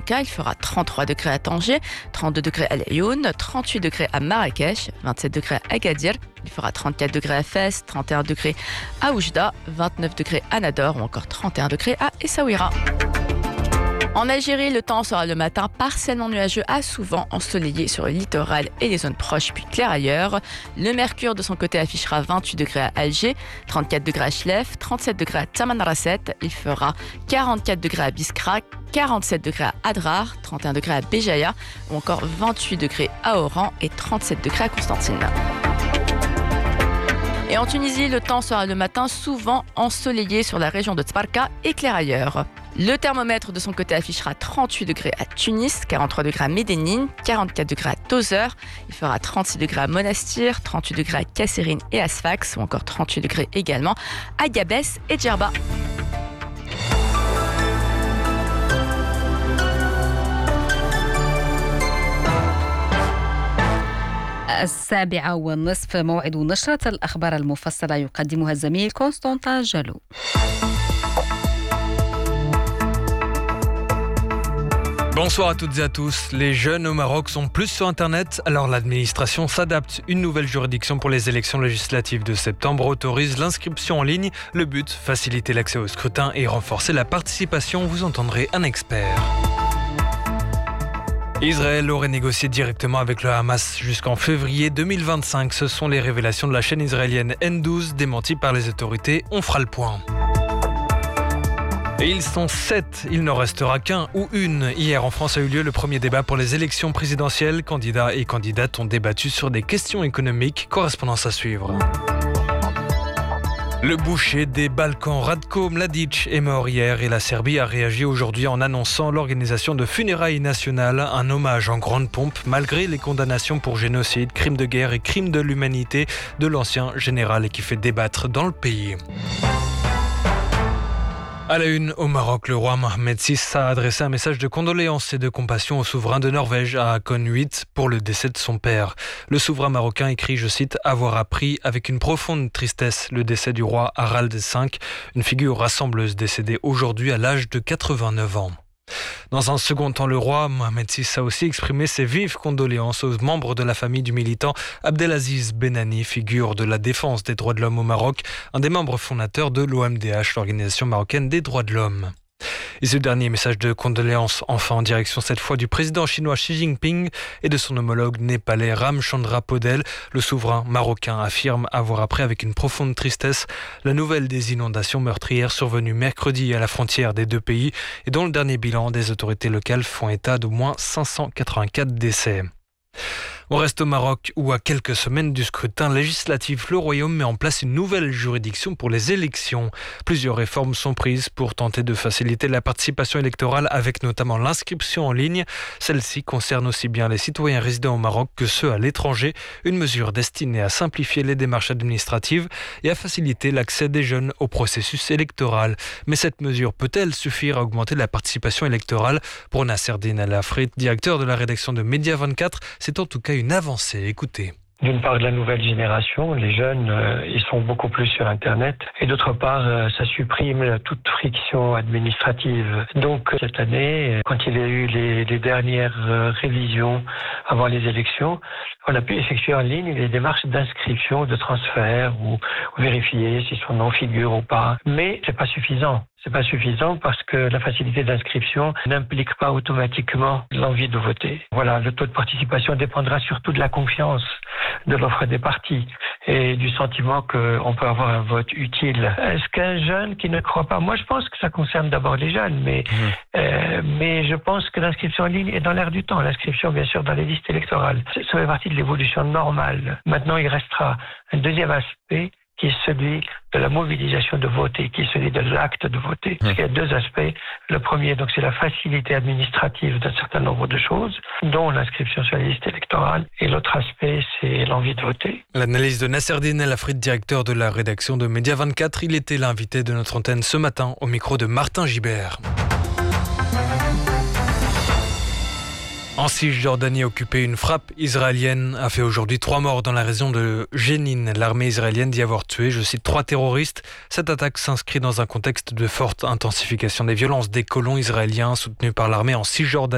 marocain, il fera 33 degrés à Tanger, 32 degrés à Laayoune, 38 degrés à Marrakech, 27 degrés à Agadir, il fera 34 degrés à Fès, 31 degrés à Oujda, 29 degrés à Nador ou encore 31 degrés à Essaouira. En Algérie, le temps sera le matin partiellement nuageux à souvent ensoleillé sur le littoral et les zones proches puis clair ailleurs. Le mercure de son côté affichera 28 degrés à Alger, 34 degrés à Chlef, 37 degrés à Tamanrasset, il fera 44 degrés à Biskra, 47 degrés à Adrar, 31 degrés à Béjaïa ou encore 28 degrés à Oran et 37 degrés à Constantine. Et en Tunisie, le temps sera le matin souvent ensoleillé sur la région de Tbarka et clair ailleurs. Le thermomètre de son côté affichera 38 degrés à Tunis, 43 degrés à Médénine, 44 degrés à Tozeur, il fera 36 degrés à Monastir, 38 degrés à Kasserine et à Sfax ou encore 38 degrés également à Gabès et Djerba. السابعة والنصف موعد نشرة الأخبار المفصلة يقدمها الزميل كونستانتين جالو. Bonsoir à toutes et à tous. Les jeunes au Maroc sont plus sur Internet, alors l'administration s'adapte. Une nouvelle juridiction pour les élections législatives de septembre autorise l'inscription en ligne. Le but, faciliter l'accès au scrutin et renforcer la participation. Vous entendrez un expert. Israël aurait négocié directement avec le Hamas jusqu'en février 2025. Ce sont les révélations de la chaîne israélienne N12, démenties par les autorités. On fera le point. Et ils sont 7, il n'en restera qu'un ou une. Hier en France a eu lieu le premier débat pour les élections présidentielles. Candidats et candidates ont débattu sur des questions économiques. Correspondance à suivre. Le boucher des Balkans, Ratko Mladic, est mort hier et la Serbie a réagi aujourd'hui en annonçant l'organisation de funérailles nationales, un hommage en grande pompe malgré les condamnations pour génocide, crimes de guerre et crimes de l'humanité de l'ancien général et qui fait débattre dans le pays. À la une, au Maroc, le roi Mohamed VI a adressé un message de condoléances et de compassion au souverain de Norvège à Haakon VIII pour le décès de son père. Le souverain marocain écrit, je cite, « avoir appris avec une profonde tristesse le décès du roi Harald V, une figure rassembleuse décédée aujourd'hui à l'âge de 89 ans. » Dans un second temps, le roi Mohamed VI a aussi exprimé ses vives condoléances aux membres de la famille du militant Abdelaziz Benani, figure de la défense des droits de l'homme au Maroc, un des membres fondateurs de l'OMDH, l'Organisation marocaine des droits de l'homme. Et ce dernier message de condoléances, enfin en direction cette fois du président chinois Xi Jinping et de son homologue népalais Ramchandra Podel, le souverain marocain affirme avoir appris avec une profonde tristesse la nouvelle des inondations meurtrières survenues mercredi à la frontière des deux pays et dont le dernier bilan des autorités locales font état d'au moins 584 décès. On reste au Maroc où, à quelques semaines du scrutin législatif, le Royaume met en place une nouvelle juridiction pour les élections. Plusieurs réformes sont prises pour tenter de faciliter la participation électorale avec notamment l'inscription en ligne. Celle-ci concerne aussi bien les citoyens résidant au Maroc que ceux à l'étranger. Une mesure destinée à simplifier les démarches administratives et à faciliter l'accès des jeunes au processus électoral. Mais cette mesure peut-elle suffire à augmenter la participation électorale? Pour Nasser Din El Afrit, directeur de la rédaction de Média 24, c'est en tout cas une avancée. Écoutez. D'une part, de la nouvelle génération, les jeunes, ils sont beaucoup plus sur Internet. Et d'autre part, ça supprime toute friction administrative. Donc, cette année, quand il y a eu les dernières révisions avant les élections, on a pu effectuer en ligne les démarches d'inscription, de transfert ou vérifier si son nom figure ou pas. Mais c'est pas suffisant. C'est pas suffisant parce que la facilité d'inscription n'implique pas automatiquement l'envie de voter. Voilà, le taux de participation dépendra surtout de la confiance de l'offre des partis et du sentiment qu'on peut avoir un vote utile. Est-ce qu'un jeune qui ne croit pas? Moi, je pense que ça concerne d'abord les jeunes, mais je pense que l'inscription en ligne est dans l'air du temps. L'inscription, bien sûr, dans les listes électorales. Ça fait partie de l'évolution normale. Maintenant, il restera un deuxième aspect qui est celui de la mobilisation de voter, qui est celui de l'acte de voter. Parce qu'il y a deux aspects. Le premier, donc, c'est la facilité administrative d'un certain nombre de choses, dont l'inscription sur la liste électorale. Et l'autre aspect, c'est l'envie de voter. L'analyse de Nasser Din El Afrit, directeur de la rédaction de Média 24. Il était l'invité de notre antenne ce matin au micro de Martin Gibert. En Cisjordanie occupée, une frappe israélienne a fait aujourd'hui 3 morts dans la région de Jénine. L'armée israélienne dit avoir tué, je cite, 3 terroristes. Cette attaque s'inscrit dans un contexte de forte intensification des violences des colons israéliens soutenus par l'armée en Cisjordanie.